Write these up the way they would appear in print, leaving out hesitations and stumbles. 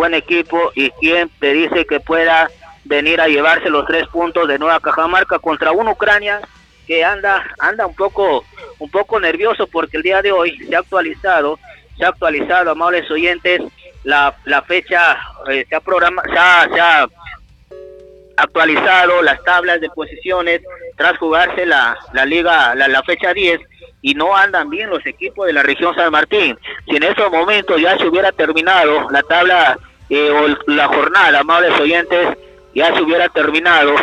buen equipo y quién te dice que pueda venir a llevarse los 3 puntos de Nueva Cajamarca contra una Ucrania que anda un poco nervioso porque el día de hoy se ha actualizado, amables oyentes, la fecha, se ha actualizado las tablas de posiciones tras jugarse la fecha 10 y no andan bien los equipos de la región San Martín. Si en estos momentos ya se hubiera terminado la tabla o la jornada, amables oyentes, ya se hubiera terminado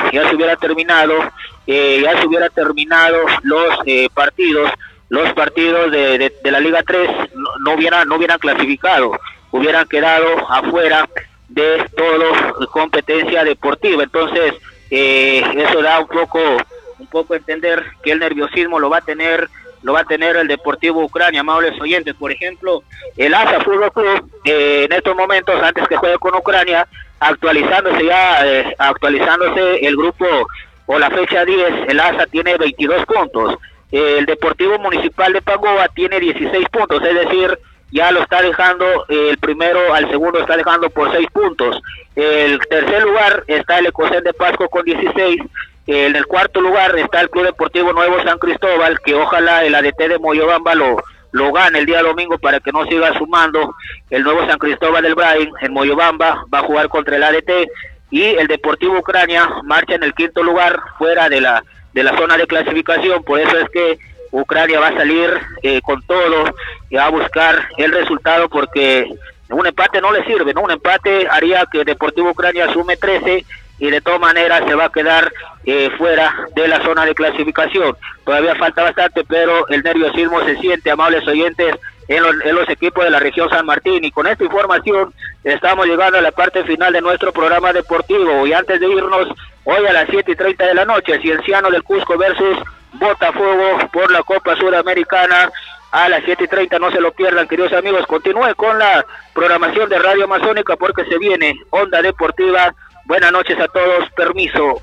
los partidos de la Liga 3 no hubieran clasificado, hubieran quedado afuera de todo competencia deportiva. Entonces eso da un poco a entender que el nerviosismo lo va a tener el Deportivo Ucrania, amables oyentes. Por ejemplo, el ASA Fútbol Club en estos momentos, antes que juegue con Ucrania, actualizándose el grupo o la fecha 10, el ASA tiene 22 puntos, el Deportivo Municipal de Pangoa tiene 16 puntos, es decir, ya lo está dejando el primero al segundo, está dejando por 6 puntos. El tercer lugar está el Ecocen de Pasco con 16. En el cuarto lugar está el Club Deportivo Nuevo San Cristóbal, que ojalá el ADT de Moyobamba lo gane el día domingo para que no siga sumando. El Nuevo San Cristóbal del Brain en Moyobamba va a jugar contra el ADT, y el Deportivo Ucrania marcha en el quinto lugar fuera de la zona de clasificación. Por eso es que Ucrania va a salir con todo y va a buscar el resultado, porque un empate no le sirve, ¿no? Un empate haría que Deportivo Ucrania sume 13 y de todas maneras se va a quedar fuera de la zona de clasificación. Todavía falta bastante, pero el nerviosismo se siente, amables oyentes, en los equipos de la región San Martín. Y con esta información estamos llegando a la parte final de nuestro programa deportivo. Y antes de irnos, hoy a las 7:30 de la noche, Cienciano del Cusco versus Botafogo por la Copa Sudamericana. A las 7:30, no se lo pierdan, queridos amigos. Continúe con la programación de Radio Amazónica porque se viene Onda Deportiva. Buenas noches a todos, permiso.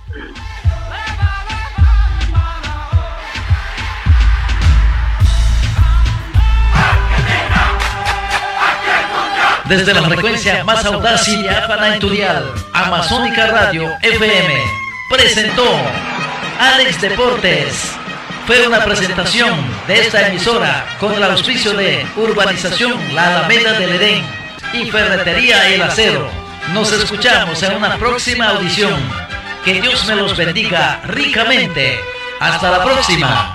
Desde la frecuencia más audaz y diáfana en tu dial, Amazónica Radio FM presentó Alex Deportes. Fue una presentación de esta emisora con el auspicio de Urbanización La Alameda del Edén y Ferretería El Acero. Nos escuchamos en una próxima audición. Que Dios me los bendiga ricamente. Hasta la próxima.